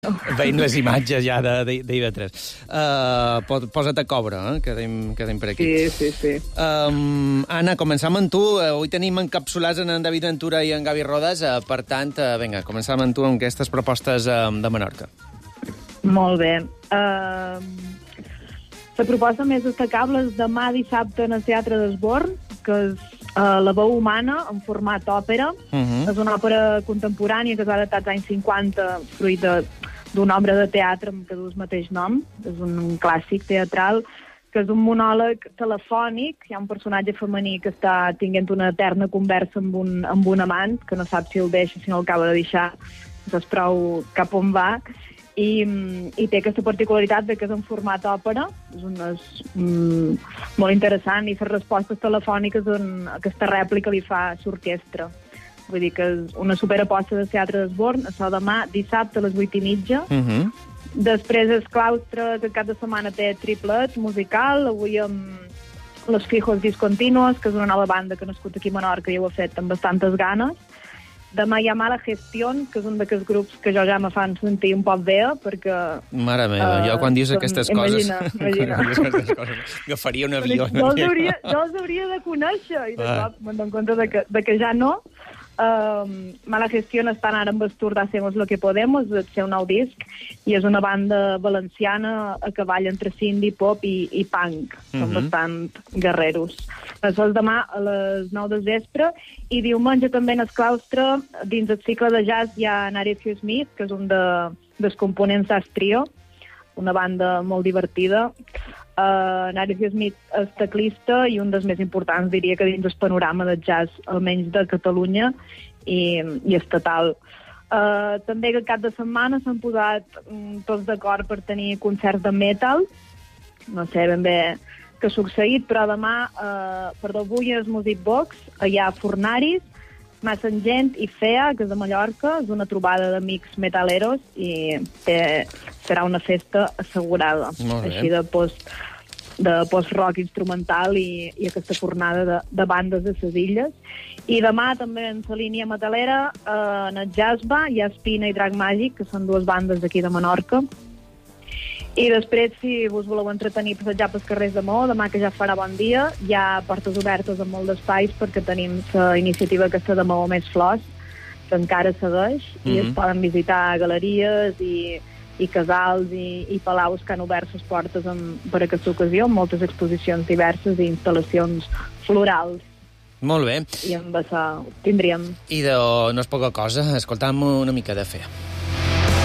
Veient les imatges ja d'IV3. Posa't a cobre, quedem per aquí. Sí. Anna, començam amb tu. Avui tenim encapsulats en David Ventura i en Gavi Rodes. Per tant, vinga, començam amb tu amb aquestes propostes de Menorca. Molt bé. La proposta més destacable és demà dissabte en el Teatre d'Esborn, que és La veu humana, en format òpera. És una òpera contemporània que es va adaptar als anys 50, fruit d'una obra de teatre que du el mateix nom. És un clàssic teatral, que és un monòleg telefònic. Hi ha un personatge femení que està tinguent una eterna conversa amb un amant, que no sap si el deixa, si no el acaba de deixar, no saps prou cap on va. I té aquesta particularitat que és en format òpera, és molt interessant, i les respostes telefòniques on aquesta rèplica li fa l'orquestra. Vull dir que és una superaposta del Teatre d'Esborn, això demà, dissabte a les 8:30. Després el Claustre, que cap de setmana té triplet musical, avui amb Los Fijos Discontinuos, que és una nova banda que ha nascut aquí a Menorca i ho ha fet amb bastantes ganes. Demà hi ha Mala Gestión, que és un d'aquests grups que jo ja me fan sentir un poc bé, perquè... Mare meva, jo quan dius aquestes coses... Imagina. Agafaria un avió. Jo els hauria de conèixer, i de cop me'n dono compte de que ja no. Mala Gestión estan ara amb el tour d'Hacemos lo que Podemos, el seu nou disc, i és una banda valenciana a cavall entre indie, pop i punk. Són bastant guerreros. Això és demà a les 9 del vespre, i diumenge també en el Claustre, dins el cicle de jazz, hi ha Narecio Smith, que és un dels components d'Astrio, una banda molt divertida. Narecio Smith és teclista i un dels més importants, diria que dins el panorama del jazz, almenys de Catalunya i estatal. També que cap de setmana s'han posat tots d'acord per tenir concerts de metal. No sé ben bé què ha succeït, però demà, avui és Music Box, hi ha Fornaris, Massengent i Fea, que és de Mallorca, és una trobada d'amics metaleros i serà una festa assegurada. Així de post-rock instrumental i aquesta fornada de bandes de les illes. I demà també en la línia metalera, en el Jazzba, hi ha Espina i Drac Màgic, que són dues bandes d'aquí de Menorca. I després, si us voleu entretenir, passejar pels carrers de Maó, demà que ja farà bon dia, hi ha portes obertes en molt d'espais perquè tenim la iniciativa aquesta de Maó Més Flors, que encara segueix, i es poden visitar galeries i casals i palaus que han obert les portes per aquesta ocasió, amb moltes exposicions diverses i instal·lacions florals. Molt bé. I amb això tindríem. I no és poca cosa, escoltam una mica de Fea.